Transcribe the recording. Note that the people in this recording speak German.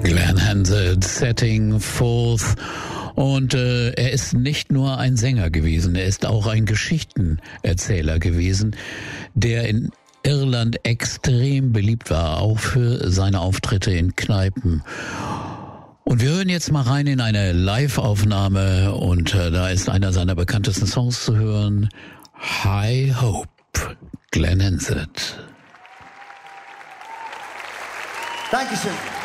Glen Hansard, Setting Forth. Und er ist nicht nur ein Sänger gewesen, er ist auch ein Geschichtenerzähler gewesen, der in Irland extrem beliebt war, auch für seine Auftritte in Kneipen. Und wir hören jetzt mal rein in eine Live-Aufnahme und da ist einer seiner bekanntesten Songs zu hören, High Hope, Glen Hansard. Dankeschön.